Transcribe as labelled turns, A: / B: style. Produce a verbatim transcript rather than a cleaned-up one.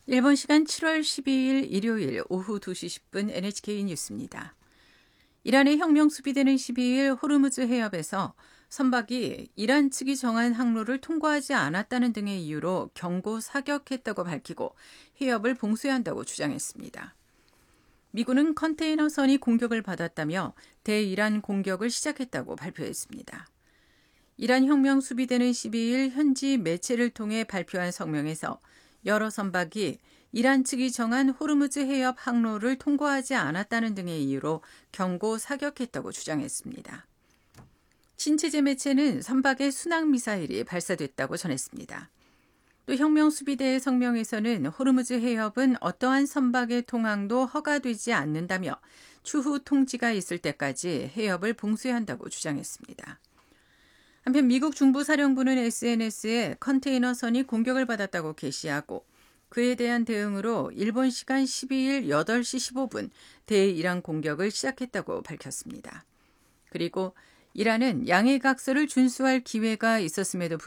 A: 일본 시간 칠월 십이일 일요일 오후 두 시 십 분 엔에이치케이 뉴스입니다. 이란의 혁명 수비대는 십이일 호르무즈 해협에서 선박이 이란 측이 정한 항로를 통과하지 않았다는 등의 이유로 경고 사격했다고 밝히고 해협을 봉쇄해야 한다고 주장했습니다. 미군은 컨테이너선이 공격을 받았다며 대이란 공격을 시작했다고 발표했습니다. 이란 혁명 수비대는 십이일 현지 매체를 통해 발표한 성명에서 여러 선박이 이란 측이 정한 호르무즈 해협 항로를 통과하지 않았다는 등의 이유로 경고 사격했다고 주장했습니다. 친체제 매체는 선박에 순항미사일이 발사됐다고 전했습니다. 또 혁명수비대의 성명에서는 호르무즈 해협은 어떠한 선박의 통항도 허가되지 않는다며 추후 통지가 있을 때까지 해협을 봉쇄한다고 주장했습니다. 한편 미국 중부사령부는 에스엔에스에 컨테이너선이 공격을 받았다고 게시하고 그에 대한 대응으로 일본 시간 십이일 여덟 시 십오 분 대이란 공격을 시작했다고 밝혔습니다. 그리고 이란은 양해각서를 준수할 기회가 있었음에도